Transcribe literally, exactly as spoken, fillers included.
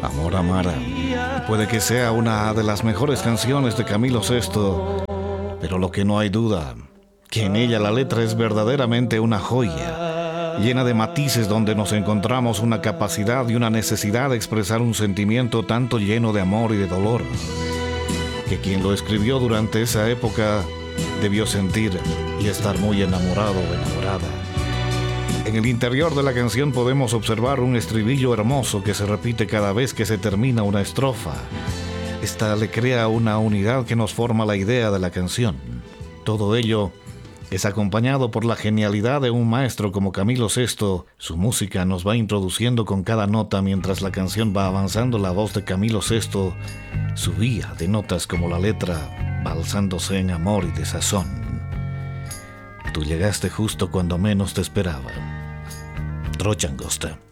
Amor Amara. Puede que sea una de las mejores canciones de Camilo Sesto, pero lo que no hay duda, que en ella la letra es verdaderamente una joya, llena de matices donde nos encontramos una capacidad y una necesidad de expresar un sentimiento tanto lleno de amor y de dolor, que quien lo escribió durante esa época debió sentir y estar muy enamorado o enamorada. En el interior de la canción podemos observar un estribillo hermoso que se repite cada vez que se termina una estrofa. Esta le crea una unidad que nos forma la idea de la canción. Todo ello es acompañado por la genialidad de un maestro como Camilo Sesto. Su música nos va introduciendo con cada nota mientras la canción va avanzando. La voz de Camilo Sesto subía de notas como la letra va alzándose en amor y desazón. Tú llegaste justo cuando menos te esperaba. Trocha Angosta.